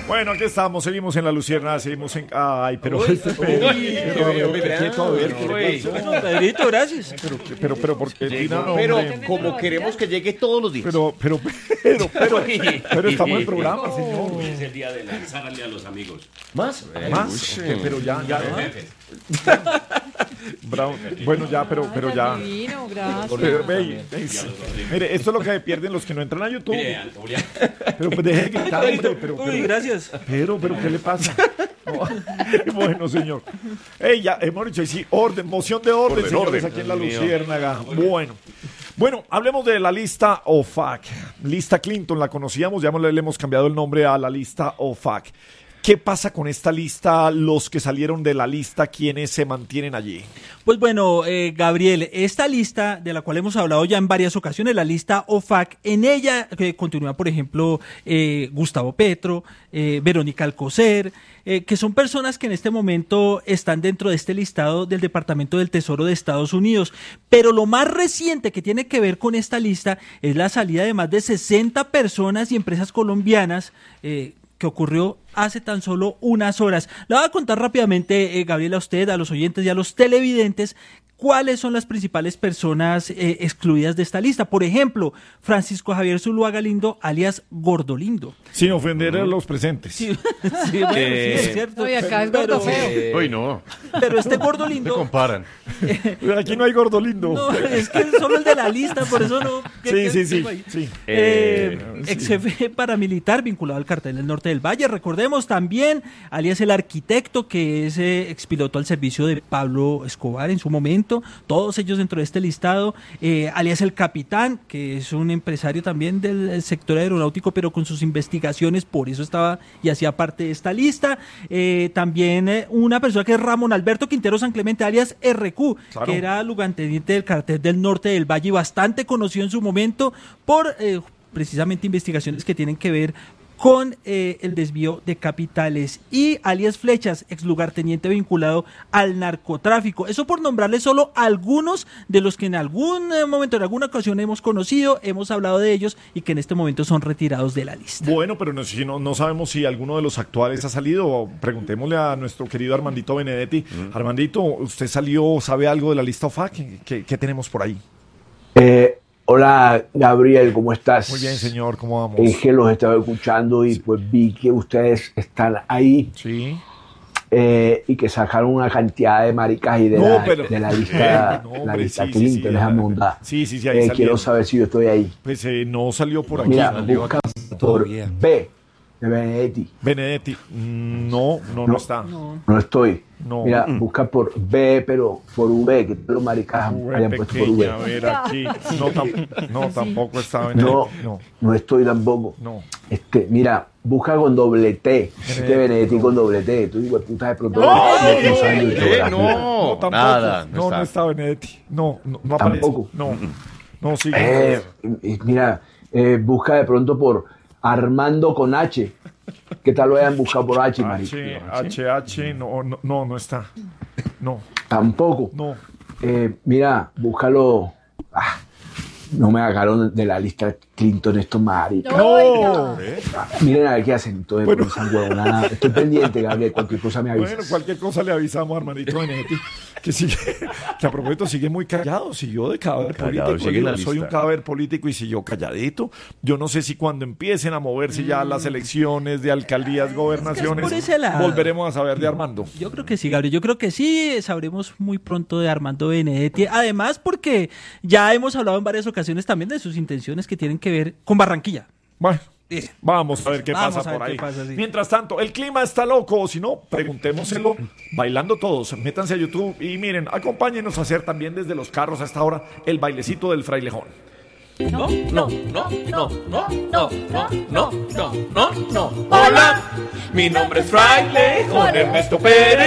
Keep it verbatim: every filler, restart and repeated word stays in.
Bueno, aquí estamos, seguimos en La Lucierna, seguimos en... Ay, pero... Uy, este Pedro, quieto, a ver, ¿qué le pasó? Pedrito, gracias. Pero, pero, pero, ¿por qué Tina no, Pero hombre? como queremos que llegue todos los días. Pero, pero, pero, pero, pero estamos en el programa, señor. Hoy es el día de lanzarle a los amigos. ¿Más? ¿Más? Ok, pero ya, ya. Bravo. Bueno, ya, pero, pero ya. Divino, gracias. Pero, ve, ve, mire, esto es lo que pierden los que no entran a YouTube. Mire, Julián. Pero pues deje de gritar, hombre, pero, Uy, pero, gracias. pero, pero, ¿qué le pasa? No. Bueno, señor. Ey, ya, hemos dicho, sí, orden, moción de orden, Orden, señores, orden. aquí en La Dios mío. Luciérnaga. Bueno. Bueno, hablemos de la lista O F A C. Lista Clinton, la conocíamos, ya le hemos cambiado el nombre a la lista O F A C. ¿Qué pasa con esta lista, los que salieron de la lista, quienes se mantienen allí? Pues bueno, eh, Gabriel, esta lista de la cual hemos hablado ya en varias ocasiones, la lista O F A C, en ella eh, continúa, por ejemplo, eh, Gustavo Petro, eh, Verónica Alcocer, eh, que son personas que en este momento están dentro de este listado del Departamento del Tesoro de Estados Unidos. Pero lo más reciente que tiene que ver con esta lista es la salida de más de sesenta personas y empresas colombianas, eh, que ocurrió hace tan solo unas horas. Le voy a contar rápidamente, eh, Gabriel, a usted, a los oyentes y a los televidentes, cuáles son las principales personas eh, excluidas de esta lista. Por ejemplo, Francisco Javier Zuluaga Galindo, alias Gordolindo. Sin ofender a los presentes. Sí, sí, bueno, Eh, sí, es cierto. Oye, acá es gordo Pero- feo. Uy, no. Pero este Se Gordolindo... comparan. Aquí no hay gordo lindo. No, es que es solo el de la lista, por eso no... ¿qué- Sí, qué- sí, qué sí, fue ahí? sí. Eh, Eh, ex jefe paramilitar vinculado al cartel del norte del Valle, recordemos también, alias el arquitecto, que es eh, expiloto al servicio de Pablo Escobar en su momento, todos ellos dentro de este listado, eh, alias el capitán, que es un empresario también del sector aeronáutico, pero con sus investigaciones, por eso estaba y hacía parte de esta lista. Eh, también eh, una persona que es Ramón Alberto Quintero San Clemente, alias R Q, Claro. que era lugarteniente del cartel del norte del Valle, bastante conocido en su momento por eh, precisamente investigaciones que tienen que ver con eh, el desvío de capitales, y alias Flechas, ex lugarteniente vinculado al narcotráfico. Eso por nombrarle solo algunos de los que en algún eh, momento, en alguna ocasión hemos conocido, hemos hablado de ellos y que en este momento son retirados de la lista. Bueno, pero no, si no, no sabemos si alguno de los actuales ha salido. Preguntémosle a nuestro querido Armandito Benedetti. Armandito, ¿usted salió, sabe algo de la lista O F A C? ¿Qué, qué, qué tenemos por ahí? Eh, hola Gabriel, ¿cómo estás? Muy bien, señor, ¿cómo vamos? Es que los estaba escuchando y pues vi que ustedes están ahí Sí. eh, y que sacaron una cantidad de maricas y de, No, la, pero- de la lista, No, la hombre, lista sí, sí, Clinton, sí, déjame ah, hundar. Sí, sí, sí, ahí Eh, salieron. quiero saber si yo estoy ahí. Pues eh, no salió por aquí. Mira, Salió busca acá. por Todavía. B de Benedetti. Benedetti. mm, No, no, no, No. está. No estoy. No. Mira, busca por B, pero por V, que todos los maricas V hayan puesto por pequeña, a V. ver aquí. No, tam- no tampoco está Benedetti. No, No, no estoy tampoco. no. Este, mira, busca con doble T. Este Benedetti, Benedetti con doble T. Tú digo, puta de pronto. No, no, no, sabes de Eh, geografía. No, no, tampoco. nada. No, no está. está Benedetti. No, no, no aparece. Tampoco. No, no, sí. Eh, y- mira, eh, busca de pronto por Armando con H. ¿Qué tal lo hayan buscado por H, marico? H, H, H, no, no, no, no está. No, Tampoco. no. Eh, mira, búscalo. Ah, no me sacaron de la lista Clinton estos maricas. No. Miren a ver qué hacen. Entonces, Bueno. por esa huevonada. Estoy pendiente, Gabriel. Cualquier cosa me avisa. Bueno, cualquier cosa le avisamos a Armandito Benedetti, que sigue, que a propósito sigue muy callado, siguió de cadáver Callado, político. sigue en la Yo soy lista. un cadáver político y siguió calladito. Yo no sé si cuando empiecen a moverse ya las elecciones de alcaldías, gobernaciones, por ese lado. volveremos a saber de Armando. Yo creo que sí, Gabriel. Yo creo que sí, sabremos muy pronto de Armando Benedetti. Además, porque ya hemos hablado en varias ocasiones también de sus intenciones que tienen que ver con Barranquilla. Bueno, Eh, vamos a ver qué Vamos pasa a ver por qué ahí. pasa, sí. Mientras tanto, el clima está loco, o si no, preguntémoselo bailando todos. Métanse a YouTube y miren, acompáñenos a hacer también desde los carros a esta hora el bailecito del frailejón. No, no, no, no, no, no, no, no, no, no, no. Hola, mi nombre es Fraile Juan Ernesto Pérez.